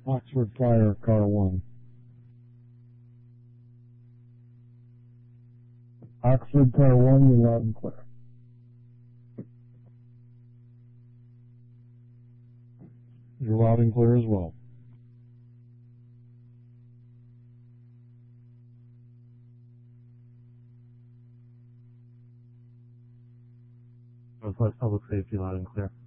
Oxford Fire, car 1. Oxford car 1, you're loud and clear. You're loud and clear as well. Northwest Public Safety, loud and clear.